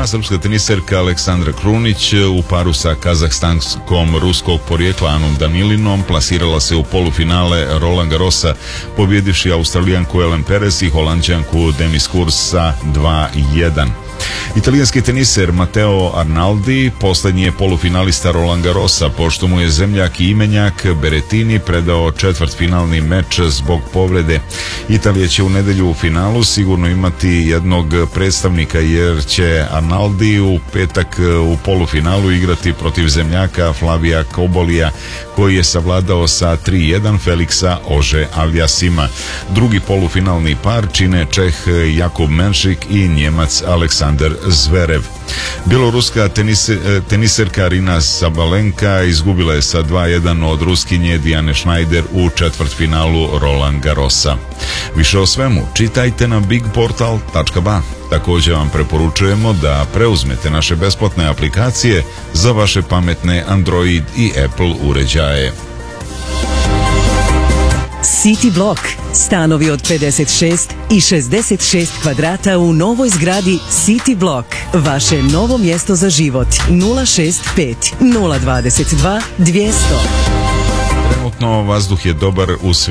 srpska teniserka Aleksandra Krunić u paru sa kazahstanskom ruskog porijekla Anom Danilinom plasirala se u polufinale Roland Garrosa, pobjedivši Australijanku Ellen Perez i Holanđanku Demis Kurs sa 2-1. Italijanski teniser Matteo Arnaldi poslednji je polufinalista Roland Garrosa, pošto mu je zemljak i imenjak Berrettini predao četvrtfinalni meč zbog povrede. Italija će u nedelju u finalu sigurno imati jednog predstavnika, jer će Arnaldi u petak u polufinalu igrati protiv zemljaka Flavija Kobolija, koji je savladao sa 3-1 Feliksa Auger-Aliassima. Drugi polufinalni par čine Čeh Jakub Menšik i Njemac Aleksandar Zverev. Bjeloruska teniserka Arina Sabalenka izgubila je sa 2-1 od Ruskinje Dijane Schneider u četvrtfinalu Roland Garrosa. Više o svemu čitajte na bigportal.ba. Također vam preporučujemo da preuzmete naše besplatne aplikacije za vaše pametne Android i Apple uređaje. City Block. Stanovi od 56 i 66 kvadrata u novoj zgradi City Block. Vaše novo mjesto za život. 065 022 200. Trenutno vazduh je dobar u